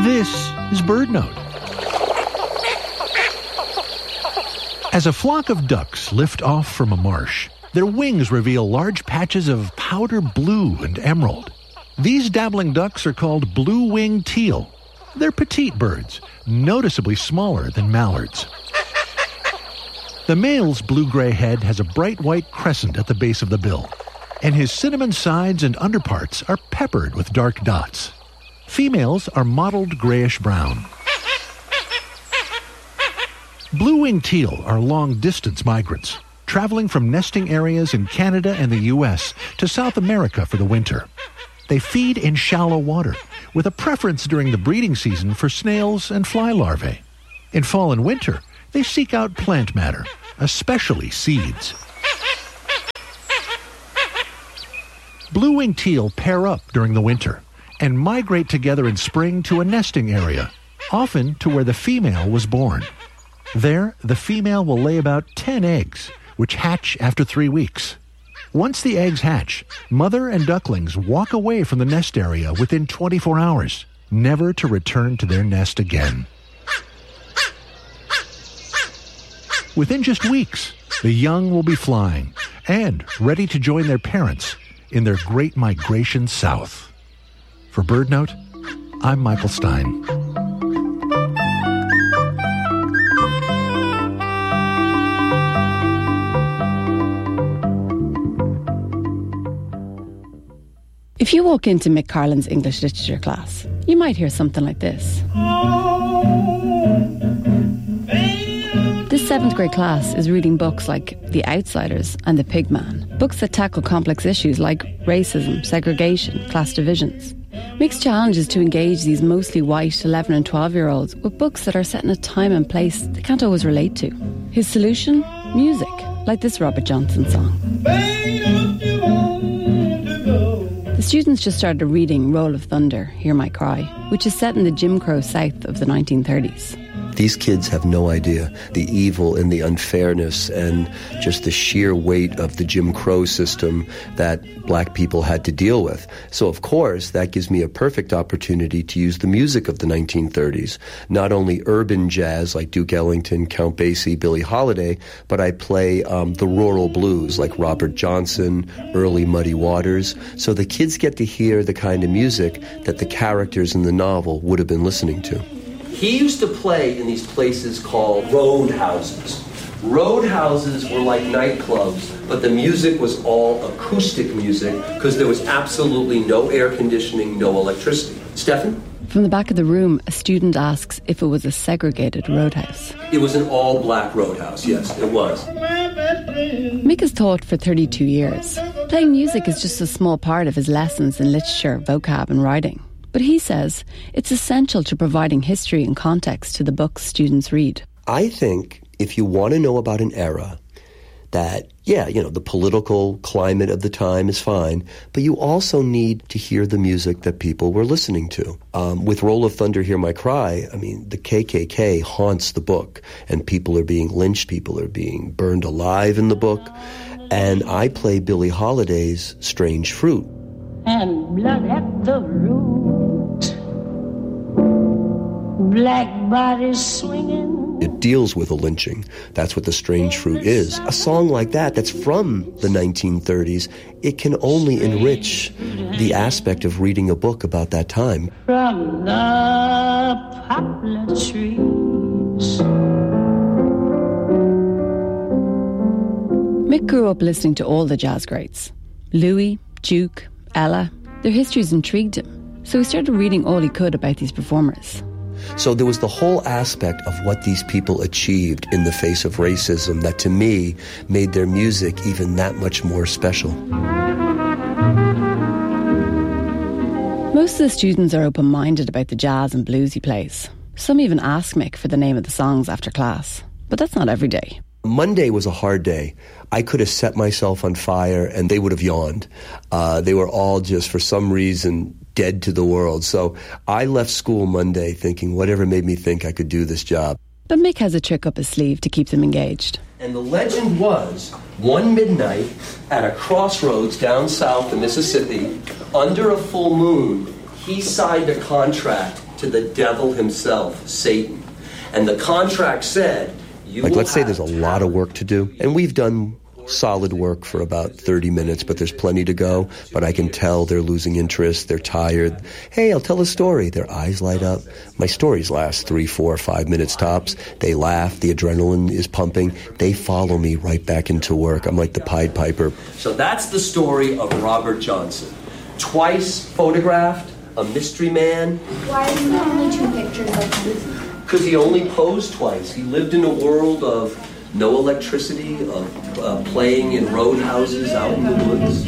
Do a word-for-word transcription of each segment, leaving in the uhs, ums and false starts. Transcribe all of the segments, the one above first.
This is BirdNote. As a flock of ducks lift off from a marsh, their wings reveal large patches of powder blue and emerald. These dabbling ducks are called blue-winged teal. They're petite birds, noticeably smaller than mallards. The male's blue-gray head has a bright white crescent at the base of the bill, and his cinnamon sides and underparts are peppered with dark dots. Females are mottled grayish-brown. Blue-winged teal are long-distance migrants, traveling from nesting areas in Canada and the U S to South America for the winter. They feed in shallow water, with a preference during the breeding season for snails and fly larvae. In fall and winter, they seek out plant matter, especially seeds. Blue-winged teal pair up during the winter and migrate together in spring to a nesting area, often to where the female was born. There, the female will lay about ten eggs, which hatch after three weeks. Once the eggs hatch, mother and ducklings walk away from the nest area within twenty-four hours, never to return to their nest again. Within just weeks, the young will be flying and ready to join their parents in their great migration south. For BirdNote, I'm Michael Stein. If you walk into Mick Carlin's English literature class, you might hear something like this. This seventh grade class is reading books like The Outsiders and The Pigman, books that tackle complex issues like racism, segregation, class divisions. Mick's challenge is to engage these mostly white eleven and twelve-year-olds with books that are set in a time and place they can't always relate to. His solution? Music, like this Robert Johnson song. The students just started reading Roll of Thunder, Hear My Cry, which is set in the Jim Crow South of the nineteen thirties. These kids have no idea the evil and the unfairness and just the sheer weight of the Jim Crow system that black people had to deal with. So, of course, that gives me a perfect opportunity to use the music of the nineteen thirties, not only urban jazz like Duke Ellington, Count Basie, Billie Holiday, but I play um, the rural blues like Robert Johnson, early Muddy Waters, so the kids get to hear the kind of music that the characters in the novel would have been listening to. He used to play in these places called roadhouses. Roadhouses were like nightclubs, but the music was all acoustic music because there was absolutely no air conditioning, no electricity. Stefan? From the back of the room, a student asks if it was a segregated roadhouse. It was an all-black roadhouse, yes, it was. Mick has taught for thirty-two years. Playing music is just a small part of his lessons in literature, vocab and writing. But he says it's essential to providing history and context to the books students read. I think if you want to know about an era that, yeah, you know, the political climate of the time is fine, but you also need to hear the music that people were listening to. Um, with Roll of Thunder, Hear My Cry, I mean, the K K K haunts the book, and people are being lynched, people are being burned alive in the book, and I play Billie Holiday's Strange Fruit. And blood at the root, black bodies swinging. It deals with a lynching. That's what The Strange Fruit is. A song like that, that's from the nineteen thirties, it can only enrich the aspect of reading a book about that time. From the poplar trees. Mick grew up listening to all the jazz greats. Louis, Duke, Ella. Their histories intrigued him, so he started reading all he could about these performers. So there was the whole aspect of what these people achieved in the face of racism that, to me, made their music even that much more special. Most of the students are open-minded about the jazz and blues he plays. Some even ask Mick for the name of the songs after class, but that's not every day. Monday was a hard day. I could have set myself on fire and they would have yawned. Uh, they were all just, for some reason, dead to the world. So I left school Monday thinking, whatever made me think I could do this job. But Mick has a trick up his sleeve to keep them engaged. And the legend was, one midnight at a crossroads down south in Mississippi, under a full moon, he signed a contract to the devil himself, Satan. And the contract said, you Like, will let's say have there's a lot of work to do, and we've done solid work for about thirty minutes, but there's plenty to go. But I can tell they're losing interest, they're tired. Hey, I'll tell a story. Their eyes light up. My stories last three, four, five minutes tops. They laugh, the adrenaline is pumping. They follow me right back into work. I'm like the Pied Piper. So that's the story of Robert Johnson. Twice photographed, a mystery man. Why is there only two pictures of him? Because he only posed twice. He lived in a world of no electricity, of uh, playing in roadhouses out in the woods.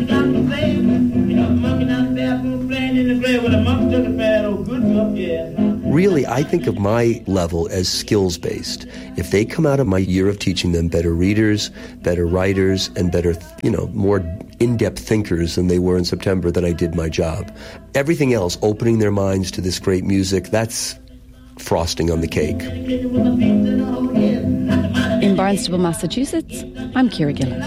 Really, I think of my level as skills-based. If they come out of my year of teaching them better readers, better writers, and better, you know, more in-depth thinkers than they were in September, then I did my job. Everything else, opening their minds to this great music, that's frosting on the cake. In Barnstable, Massachusetts, I'm Ciara Gillen.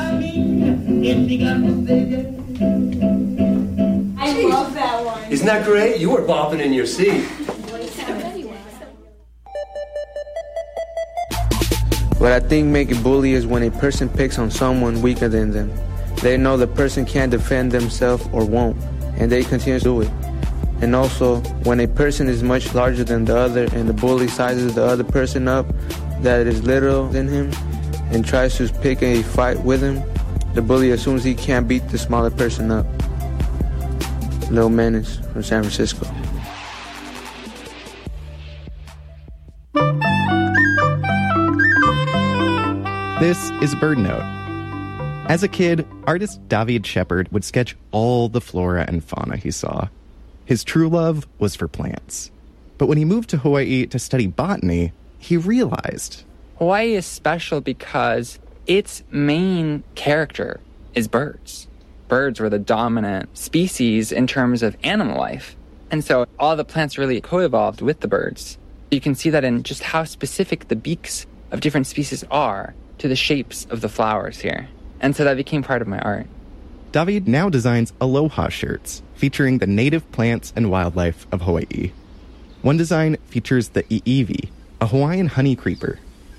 I love that one. Isn't that great? You were bopping in your seat. What I think make a bully is when a person picks on someone weaker than them. They know the person can't defend themselves or won't, and they continue to do it. And also, when a person is much larger than the other and the bully sizes the other person up that is littler than him and tries to pick a fight with him, the bully assumes he can't beat the smaller person up. Lil Menace from San Francisco. This is Bird Note. As a kid, artist David Shepard would sketch all the flora and fauna he saw. His true love was for plants. But when he moved to Hawaii to study botany, he realized Hawaii is special because its main character is birds. Birds were the dominant species in terms of animal life. And so all the plants really co-evolved with the birds. You can see that in just how specific the beaks of different species are to the shapes of the flowers here. And so that became part of my art. David now designs aloha shirts featuring the native plants and wildlife of Hawaii. One design features the iiwi, a Hawaiian honey creeper.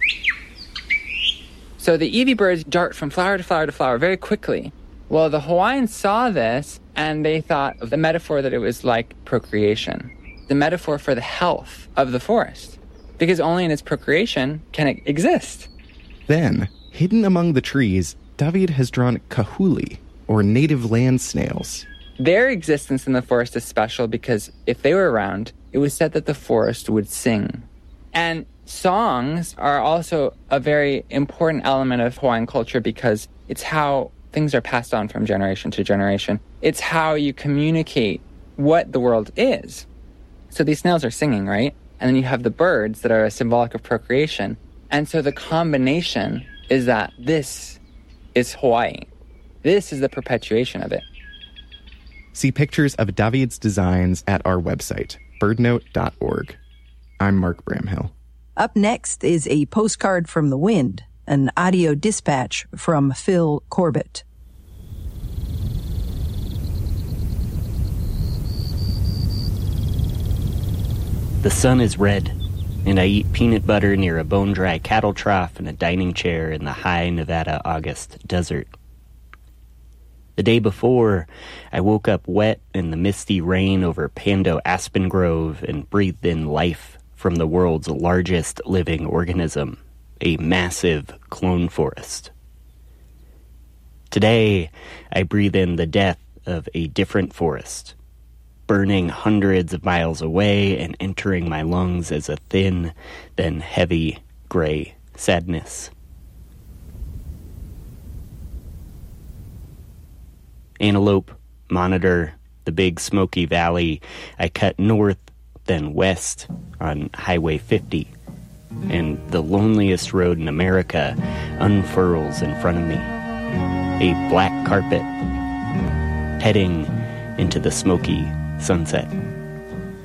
So the iiwi birds dart from flower to flower to flower very quickly. Well, the Hawaiians saw this and they thought of the metaphor that it was like procreation, the metaphor for the health of the forest, because only in its procreation can it exist. Then, hidden among the trees, David has drawn kahuli, or native land snails. Their existence in the forest is special because if they were around, it was said that the forest would sing. And songs are also a very important element of Hawaiian culture because it's how things are passed on from generation to generation. It's how you communicate what the world is. So these snails are singing, right? And then you have the birds that are a symbolic of procreation. And so the combination is that this is Hawaii. This is the perpetuation of it. See pictures of David's designs at our website, birdnote dot org. I'm Mark Bramhill. Up next is a postcard from the wind, an audio dispatch from Phil Corbett. The sun is red, and I eat peanut butter near a bone-dry cattle trough in a dining chair in the high Nevada August desert. The day before, I woke up wet in the misty rain over Pando Aspen Grove and breathed in life from the world's largest living organism, a massive clone forest. Today, I breathe in the death of a different forest, burning hundreds of miles away and entering my lungs as a thin, then heavy, gray sadness. Antelope, Monitor, the Big Smoky Valley. I cut north, then west on Highway fifty, and the loneliest road in America unfurls in front of me. A black carpet, heading into the smoky sunset.